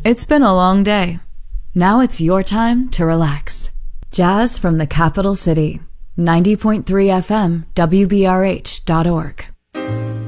It's been a long day. Now it's your time to relax. Jazz from the capital city. 90.3 FM, WBRH.org.